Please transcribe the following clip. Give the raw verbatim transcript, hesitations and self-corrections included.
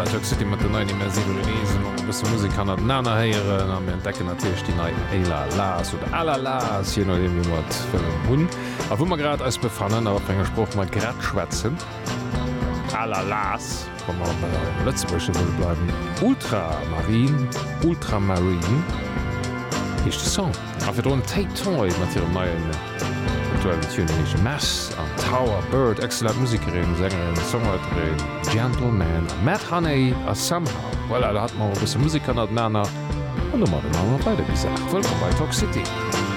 Voilà, City mat den neuen immersive Releasen bis Musik kann nana heieren am entdecken natürlich die neuen Ela Las oder Alla Las je nachdem wie mat hun. A wo man grad als befannen, aber enger Spruch mal grad schwätzen. Alla Las Wa man bei Lützeburgsche will bleiben. Ultramarin, Ultramarin is de Song. A fir un Take Toy mat ihrem neuen aktuelle Mass an Tower Bird, excellent Musikerin, Sängerin, Songwriterin, Gentleman, Matt Honey a somehow. Well, da hat man ein bisschen Musik an Nana und nochmal den Namen beide gesagt. Willkommen bei Talk City.